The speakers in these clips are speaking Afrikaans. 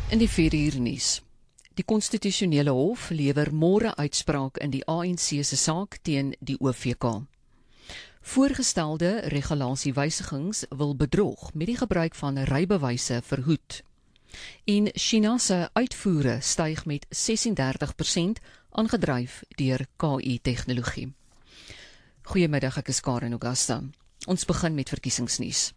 In die 4 uur nuus. Die Konstitusionele Hof lewer môre uitspraak in die ANC se saak teen die OVK. Voorgestelde regulasiewysigings wil bedrog met die gebruik van rybewyse verhoed. En China se uitvoere styg met 36%, aangedryf deur KI-tegnologie. Goeiemiddag, ek is Karen Augusta. Ons begin met verkiesingsnuus.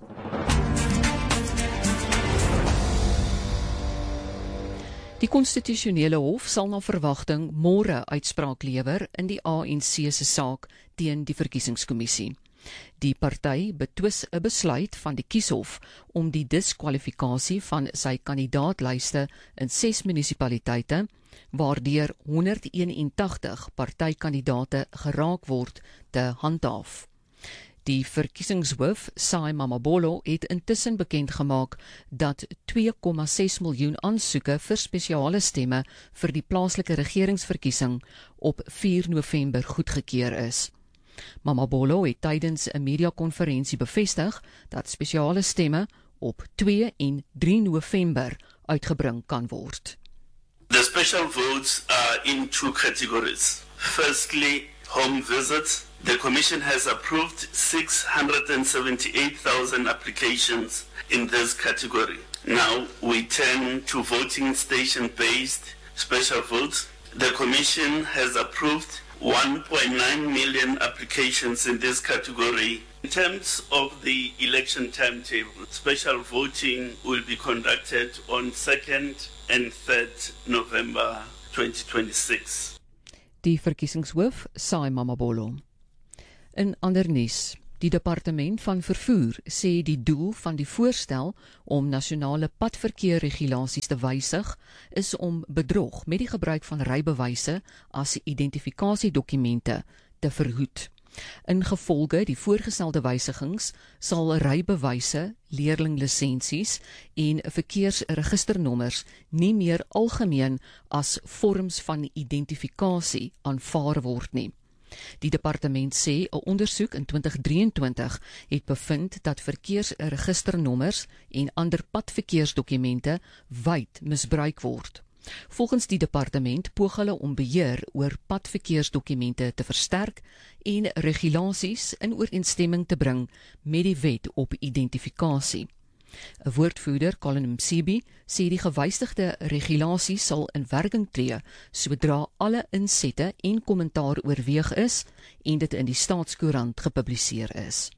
Die Konstitusionele Hof sal na verwagting môre uitspraak lewer in die ANC se saak teen die verkiesingskommissie. Die party betwis 'n besluit van die Kieshof om die diskwalifikasie van sy kandidaatlyste in 6 munisipaliteite, waardeur 181 partykandidate geraak word, te handhaaf. Die verkiesingshoof, Sai Mamabolo, het intussen bekend gemaak dat 2,6 miljoen aansoeke vir spesiale stemme vir die plaaslike regeringsverkiesing op 4 November goedgekeur is. Mamabolo het tydens 'n mediakonferensie bevestig dat spesiale stemme op 2 en 3 November uitgebring kan word. The special votes are in 2 categories. Firstly, home visits. The Commission has approved 678,000 applications in this category. Now we turn to voting station-based special votes. The Commission has approved 1.9 million applications in this category. In terms of the election timetable, special voting will be conducted on 2nd and 3rd November 2026. Die verkiesingshoof, Sai Mamabolo. In ander nuus, die Departement van Vervoer sê die doel van die voorstel om nasionale padverkeerregulasies te wysig is om bedrog met die gebruik van rybewyse as identifikasiedokumente te verhoed. Ingevolge die voorgestelde wysigings sal rybewyse, leerlinglisensies en verkeersregisternommers nie meer algemeen as vorms van identifikasie aanvaar word nie. Die departement sê 'n ondersoek in 2023 het bevind dat verkeersregisternommers en ander padverkeersdokumente wyd misbruik word. Volgens die departement poog hulle om beheer oor padverkeersdokumente te versterk en regulasies in ooreenstemming te bring met die wet op identifikasie. 'n woordvoerder, Colin Msibi, sê die gewysigde regulasie sal in werking tree sodra alle insette en kommentaar oorweeg is en dit in die Staatskoerant gepubliseer is.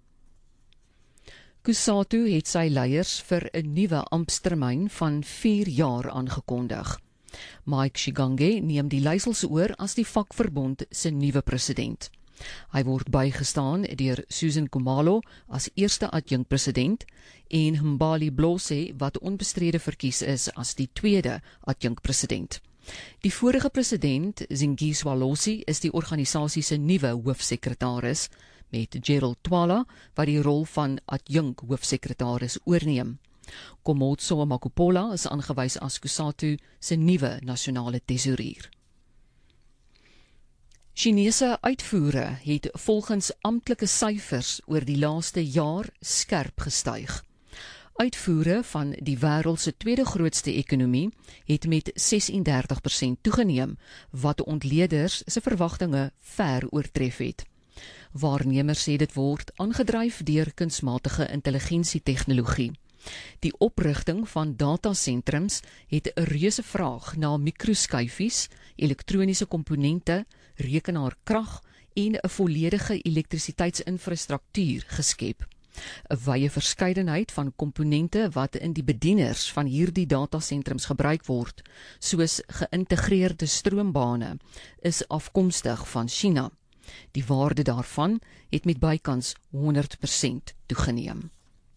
Kusatu het sy leiers vir 'n nuwe amptstermyn van 4 jaar aangekondig. Mike Shigange neem die leiersels oor as die vakverbond se nuwe president. Hy word bygestaan deur Susan Khumalo as eerste adjunkpresident en Mbali Blose wat onbestrede verkies is as die tweede adjunkpresident. Die vorige president, Zingiswa Losi, is die organisasie se nuwe hoofsekretaris, met Gerald Twala wat die rol van adjunk hoofsekretaris oorneem. Komotso Makupola is aangewys as Kusatu se nuwe nasionale tesourier. Chinese uitvoere het volgens amptelike syfers oor die laaste jaar skerp gestyg. Uitvoere van die wêreld se tweede grootste ekonomie het met 36% toegeneem, wat ontleeders se verwagtinge ver oortref het. Waarnemers sê dit word aangedryf deur kunsmatige intelligensietegnologie. Die oprigting van datasentrums het 'n reuse vraag na mikroskyfies, elektroniese komponente, rekenaarkrag en 'n volledige elektrisiteitsinfrastruktuur geskep. 'n Wye verskeidenheid van komponente wat in die bedieners van hierdie datasentrums gebruik word, soos geïntegreerde stroombane, is afkomstig van China. Die waarde daarvan het met bykans 100% toegeneem.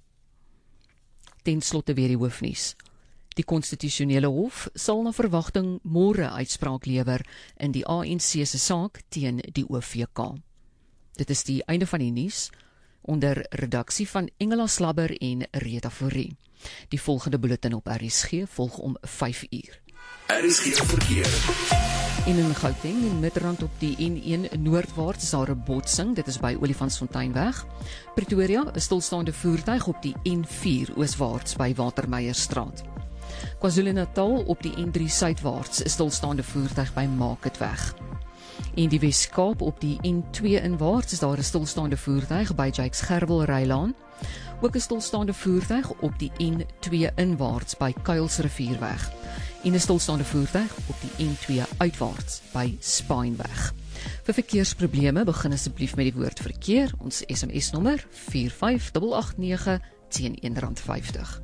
Ten slotte weer die hoofnuus. Die Konstitusionele Hof sal na verwagting môre uitspraak lewer in die ANC se saak teen die OVK. Dit is die einde van die nuus, onder redaksie van Engela Slabber en Rita Fourie. Die volgende bulletin op RSG volg om 5 uur. RSG verkeer. En in Gauteng en Midrand op die N1 noordwaarts is daar 'n botsing, dit is by Olifantsfonteinweg. Pretoria, 'n stilstaande voertuig op die N4 ooswaarts by Watermeierstraat. KwaZulu-Natal op die N3 suidwaarts 'n stilstaande voertuig by Marketweg. In die Wes-Kaap op die N2 inwaarts is daar 'n stilstaande voertuig by Jakes Gerwel Rylaan. Ook 'n stilstaande voertuig op die N2 inwaarts by Kuilsrivierweg. En 'n stilstaande voertuig op die N2 uitwaarts by Spynweg. Vir verkeersprobleme begin asseblief met die woord verkeer. Ons SMS-nommer 45889 teen R1.50.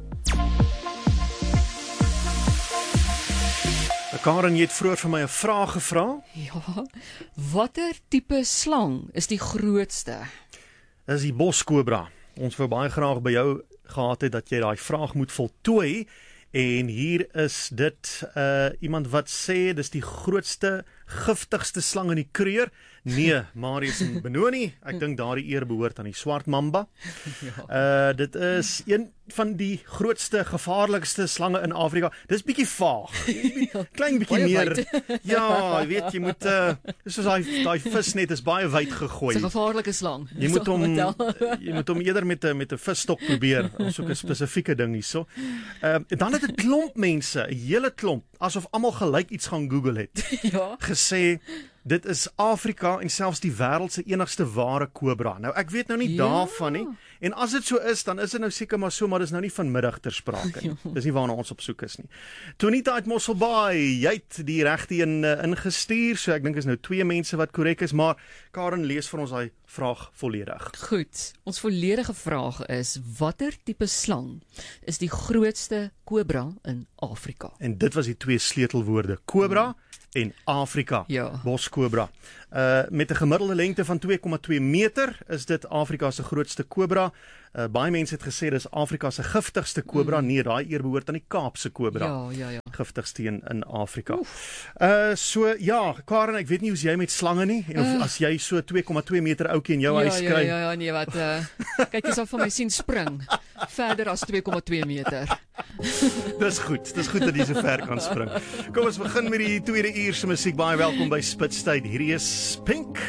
Karen, jy het vroeër vir my 'n vraag gevra. Ja, watter tipe slang is die grootste? Dis die boskobra. Ons wou baie graag by jou gehad het dat jy daai vraag moet voltooi. En hier is dit iemand wat sê dis die grootste, giftigste slang in die kreer. Nee, Marius en Benoni, ek dink daardie eer behoort aan die swart mamba. Dit is een van die grootste, gevaarlikste slange in Afrika. Dis bietjie vaag. Klein bietjie meer. Ja, jy weet, jy moet soos daai visnet is baie wyd gegooi. Dis 'n gevaarlike slang. Jy moet hom eerder met 'n visstok probeer. Ons soek 'n spesifieke ding hierso. Dan het 'n klomp mense, 'n hele klomp, asof almal gelyk iets gaan Google het. Ja. Gesê dit is Afrika en selfs die wêreld se enigste ware kobra. Nou ek weet nou nie daarvan nie. En as dit so is, dan is dit nou seker maar so, maar dis nou nie vanmiddag ter sprake nie. Dis nie waarna ons op soek is nie. Tonita uit Mosselbaai, jy het die regte een ingestuur, so ek dink is nou 2 mense wat korrek is, maar Karen lees vir ons daai vraag volledig. Goed, ons volledige vraag is, watter tipe slang is die grootste kobra in Afrika? En dit was die 2 sleutelwoorde, kobra en Afrika, Ja. boskobra. Met 'n gemiddelde lengte van 2,2 meter is dit Afrika se grootste kobra. Baie mense het gesê dis Afrika se giftigste kobra. Nee, daai eer behoort aan die Kaapse kobra. Ja. Giftigste een in Afrika. So ja, Karen, ek weet nie hoe's jy met slange nie en of as jy so 2,2 meter ouetjie in jou huis kry. Ja, nee, wat kyk jy sal van my sien spring verder as 2,2 meter. Dis goed dat jy so ver kan spring. Kom ons begin met die tweede uur se musiek. Baie welkom by Spitstyd. Hierdie is Pink.